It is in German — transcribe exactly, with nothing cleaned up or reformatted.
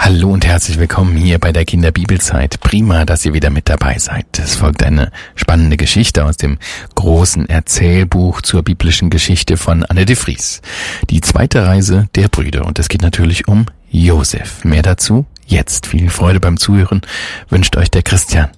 Hallo und herzlich willkommen hier bei der Kinderbibelzeit. Prima, dass ihr wieder mit dabei seid. Es folgt eine spannende Geschichte aus dem großen Erzählbuch zur biblischen Geschichte von Anne de Vries. Die zweite Reise der Brüder. Und es geht natürlich um Josef. Mehr dazu jetzt. Viel Freude beim Zuhören wünscht euch der Christian.